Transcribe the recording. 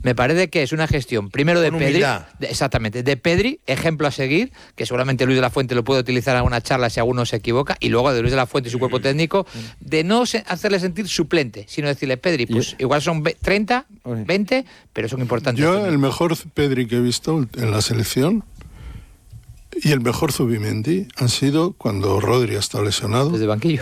Me parece que es una gestión, primero de Con Pedri, humildad. exactamente, de Pedri, ejemplo a seguir, que seguramente Luis de la Fuente lo puede utilizar en alguna charla si alguno se equivoca, y luego de Luis de la Fuente y su cuerpo técnico, de no hacerle sentir suplente, sino decirle, Pedri, pues igual son 30, 20, pero son importantes. Yo el mejor Pedri que he visto en la selección y el mejor Zubimendi han sido cuando Rodri ha estado lesionado. Desde el banquillo.